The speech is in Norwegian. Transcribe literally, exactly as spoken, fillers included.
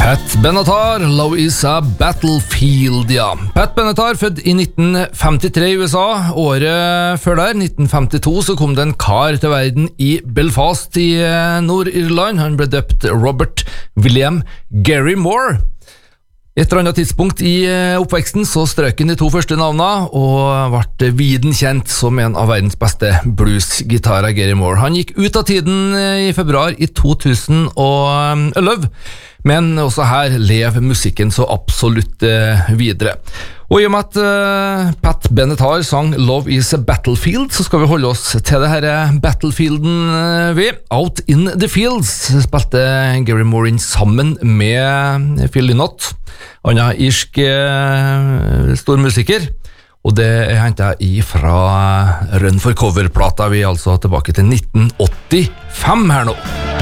Pat Benatar, Love is a Battlefield, ja. Pat Benatar, født i nitten femtitre i U S A. Året før der, nitten femtito, så kom det en kar til verden i Belfast i Nord-Irland. Han ble døpt Robert William Gary Moore. I et eller annet tidspunkt i oppveksten så strøk han de to første navnene og ble viden kjent som en av verdens beste bluesgitarer, Gary Moore. Han gikk ut av tiden i februar i to tusen og elleve, men også her lever musikken så absolutt videre. Og i og med at uh, Pat Benatar sang Love is a Battlefield, så skal vi holde oss til det her Battlefielden uh, vi. Out in the Fields spilte Gary Moore inn sammen med Phil Lynott, han er irsk uh, stor musiker, og det er hentet i fra Run for Cover-plata. Vi er altså tilbake til nitten åttifem her nå.